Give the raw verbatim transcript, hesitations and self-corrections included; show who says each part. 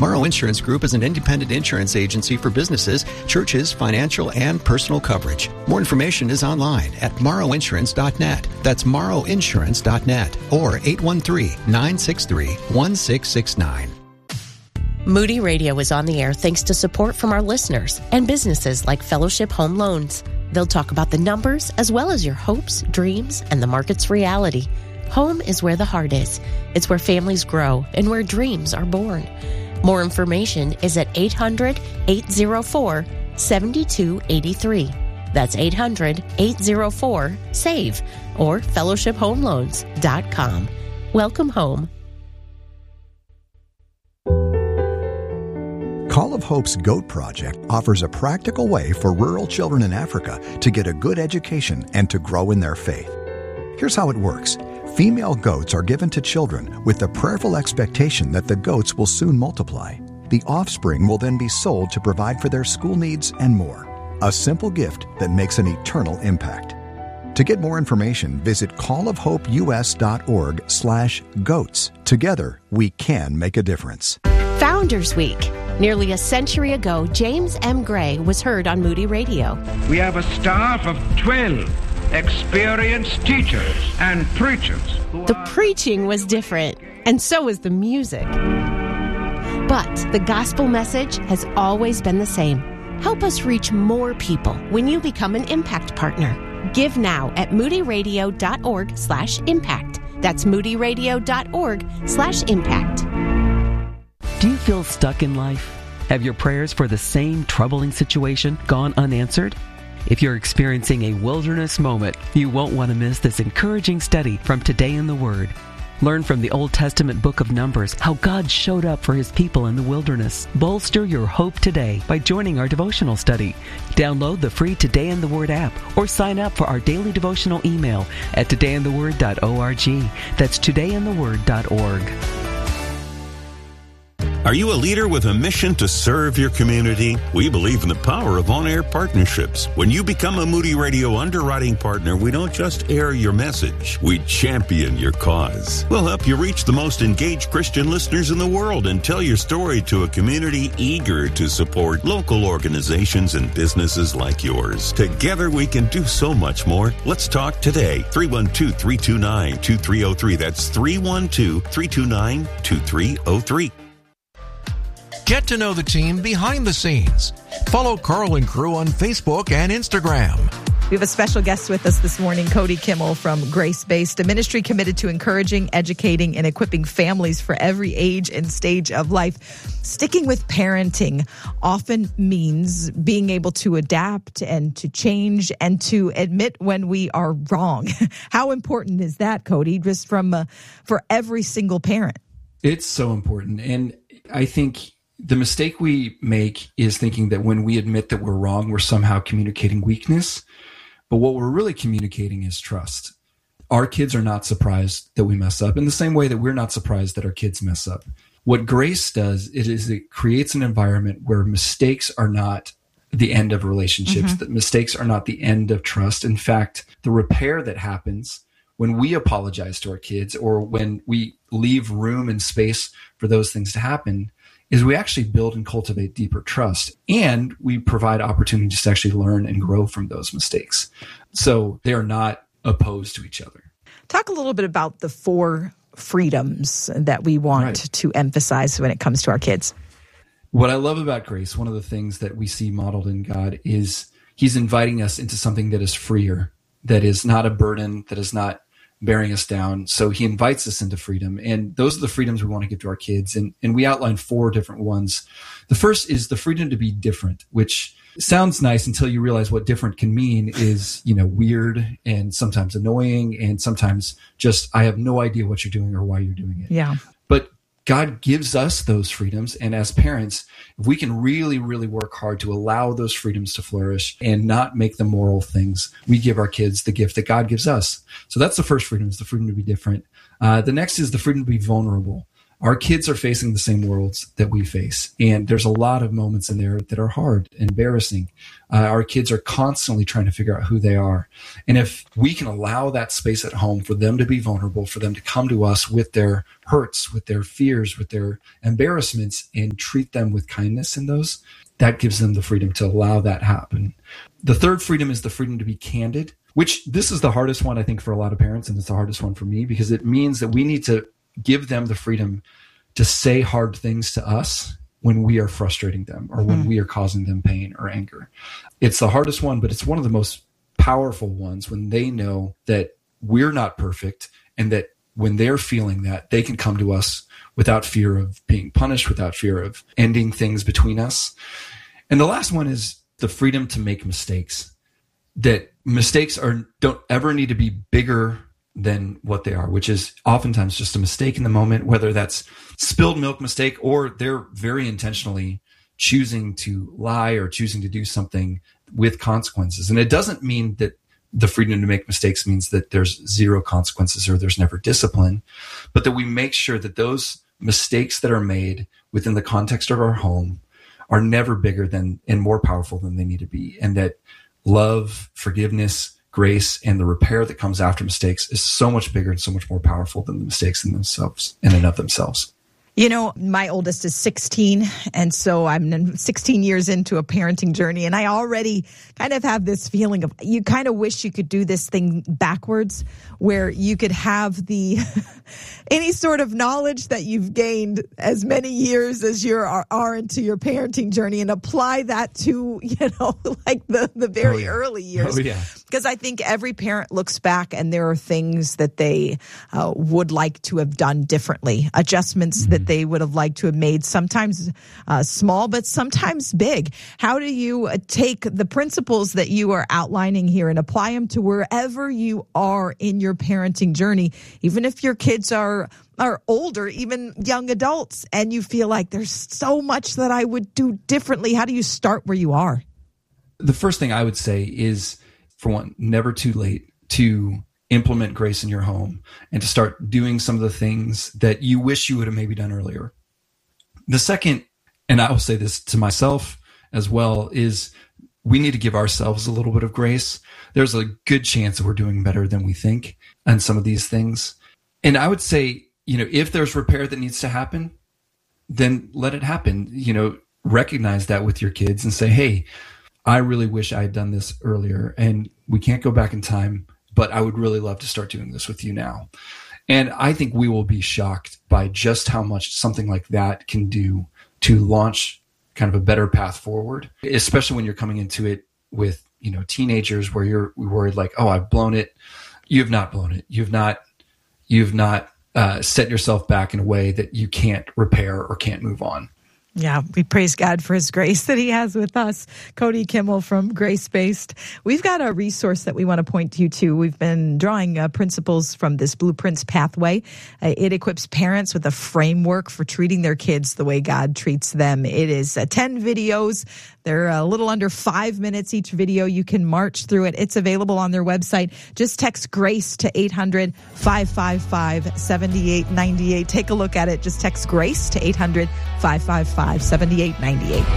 Speaker 1: Morrow Insurance Group is an independent insurance agency for businesses, churches, financial, and personal coverage. More information is online at morrow insurance dot net. That's morrow insurance dot net or eight one three, nine six three, one six six nine.
Speaker 2: Moody Radio is on the air thanks to support from our listeners and businesses like Fellowship Home Loans. They'll talk about the numbers as well as your hopes, dreams, and the market's reality. Home is where the heart is. It's where families grow and where dreams are born. More information is at eight hundred, eight oh four, seven two eight three. That's eight hundred, eight oh four, S A V E or fellowship home loans dot com. Welcome home.
Speaker 3: Call of Hope's GOAT Project offers a practical way for rural children in Africa to get a good education and to grow in their faith. Here's how it works. Female goats are given to children with the prayerful expectation that the goats will soon multiply. The offspring will then be sold to provide for their school needs and more. A simple gift that makes an eternal impact. To get more information, visit call of hope u s dot org slash goats. Together, we can make a difference.
Speaker 2: Founders Week. Nearly a century ago, James M. Gray was heard on Moody Radio.
Speaker 4: We have a staff of twelve experienced teachers and preachers.
Speaker 2: The preaching was different, and so was the music. But the gospel message has always been the same. Help us reach more people when you become an impact partner. Give now at moody radio dot org slash impact. That's moody radio dot org slash impact.
Speaker 5: Do you feel stuck in life? Have your prayers for the same troubling situation gone unanswered? If you're experiencing a wilderness moment, you won't want to miss this encouraging study from Today in the Word. Learn from the Old Testament book of Numbers how God showed up for His people in the wilderness. Bolster your hope today by joining our devotional study. Download the free Today in the Word app or sign up for our daily devotional email at today in the word dot org. That's today in the word dot org.
Speaker 6: Are you a leader with a mission to serve your community? We believe in the power of on-air partnerships. When you become a Moody Radio underwriting partner, we don't just air your message, we champion your cause. We'll help you reach the most engaged Christian listeners in the world and tell your story to a community eager to support local organizations and businesses like yours. Together we can do so much more. Let's talk today. three one two, three two nine, two three zero three. That's three one two, three two nine, two three zero three.
Speaker 7: Get to know the team behind the scenes. Follow Carl and Crew on Facebook and Instagram.
Speaker 8: We have a special guest with us this morning, Cody Kimmel from Grace Based, a ministry committed to encouraging, educating, and equipping families for every age and stage of life. Sticking with parenting often means being able to adapt and to change and to admit when we are wrong. How important is that, Cody, just from uh, for every single parent?
Speaker 9: It's so important. And I think the mistake we make is thinking that when we admit that we're wrong, we're somehow communicating weakness. But what we're really communicating is trust. Our kids are not surprised that we mess up in the same way that we're not surprised that our kids mess up. What grace does, it is it creates an environment where mistakes are not the end of relationships, mm-hmm. that mistakes are not the end of trust. In fact, the repair that happens when we apologize to our kids or when we leave room and space for those things to happen is we actually build and cultivate deeper trust, and we provide opportunities to actually learn and grow from those mistakes. So they are not opposed to each other.
Speaker 8: Talk a little bit about the four freedoms that we want right. to emphasize when it comes to our kids.
Speaker 9: What I love about grace, one of the things that we see modeled in God is He's inviting us into something that is freer, that is not a burden, that is not bearing us down. So He invites us into freedom. And those are the freedoms we want to give to our kids. And, and we outline four different ones. The first is the freedom to be different, which sounds nice until you realize what different can mean is, you know, weird and sometimes annoying and sometimes just, I have no idea what you're doing or why you're doing it.
Speaker 8: Yeah.
Speaker 9: But God gives us those freedoms. And as parents, if we can really, really work hard to allow those freedoms to flourish and not make them moral things, we give our kids the gift that God gives us. So that's the first freedom, is the freedom to be different. Uh, the next is the freedom to be vulnerable. our kids are facing the same worlds that we face. And there's a lot of moments in there that are hard, embarrassing. Uh, our kids are constantly trying to figure out who they are. And if we can allow that space at home for them to be vulnerable, for them to come to us with their hurts, with their fears, with their embarrassments, and treat them with kindness in those, that gives them the freedom to allow that happen. The third freedom is the freedom to be candid, which this is the hardest one, I think, for a lot of parents. And it's the hardest one for me, because it means that we need to give them the freedom to say hard things to us when we are frustrating them or when mm. we are causing them pain or anger. It's the hardest one, but it's one of the most powerful ones when they know that we're not perfect, and that when they're feeling that, they can come to us without fear of being punished, without fear of ending things between us. And the last one is the freedom to make mistakes, that mistakes are don't ever need to be bigger than what they are, which is oftentimes just a mistake in the moment, whether that's spilled milk mistake or they're very intentionally choosing to lie or choosing to do something with consequences. And it doesn't mean that the freedom to make mistakes means that there's zero consequences or there's never discipline, but that we make sure that those mistakes that are made within the context of our home are never bigger than and more powerful than they need to be. And that love, forgiveness, grace, and the repair that comes after mistakes is so much bigger and so much more powerful than the mistakes in themselves, in and of themselves.
Speaker 8: You know, my oldest is sixteen, and so I'm sixteen years into a parenting journey, and I already kind of have this feeling of you kind of wish you could do this thing backwards, where you could have the any sort of knowledge that you've gained as many years as you are, are into your parenting journey and apply that to, you know, like the, the very oh, yeah. early years.
Speaker 9: Oh, yeah.
Speaker 8: Because I think every parent looks back and there are things that they uh, would like to have done differently, adjustments mm-hmm. that they would have liked to have made, sometimes uh, small, but sometimes big. How do you uh, take the principles that you are outlining here and apply them to wherever you are in your parenting journey, even if your kids are are older, even young adults, and you feel like there's so much that I would do differently? How do you start where you are?
Speaker 9: The first thing I would say is, for one, never too late to implement grace in your home and to start doing some of the things that you wish you would have maybe done earlier. The second, and I will say this to myself as well, is we need to give ourselves a little bit of grace. There's a good chance that we're doing better than we think on some of these things. And I would say, you know, if there's repair that needs to happen, then let it happen. You know, recognize that with your kids and say, hey, I really wish I had done this earlier, and we can't go back in time, but I would really love to start doing this with you now. And I think we will be shocked by just how much something like that can do to launch kind of a better path forward, especially when you're coming into it with, you know, teenagers where you're worried like, oh, I've blown it. You've not blown it. You've not, you've not uh, set yourself back in a way that you can't repair or can't move on.
Speaker 8: Yeah, we praise God for his grace that he has with us. Cody Kimmel from Grace Based. We've got a resource that we want to point you to. We've been drawing uh, principles from this Blueprints Pathway. Uh, it equips parents with a framework for treating their kids the way God treats them. It is uh, ten videos. They're a little under five minutes each video. You can march through it. It's available on their website. Just text GRACE to eight hundred, five five five, seven eight nine eight. Take a look at it. Just text GRACE to eight hundred, five five five, seven eight nine eight.